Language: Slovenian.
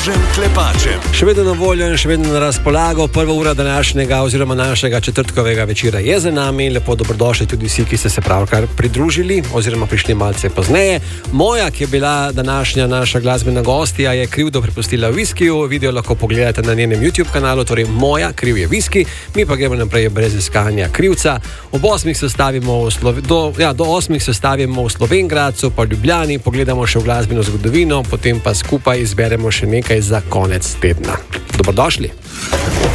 Jožem Klepačem. Še vedno na voljo in še vedno na razpolago. Prva ura današnjega oziroma našega četrtkovega večera je za nami. Lepo dobrodošli tudi vsi, ki ste se pravkar pridružili oziroma prišli malce pozneje. Moja, ki je bila današnja naša glasbena gostja, je krivdo prepustila Viskiju. Video lahko pogledate na njenem YouTube kanalu, torej Moja, kriv je Viski. Mi pa gremo naprej brez iskanja krivca. Do 8 se stavimo v Slovengradcu, pa Ljubljani, pogledamo še v glasbeno zgodovino, potem pa skupaj izberemo še nekaj za konec tedna. Dobrodošli.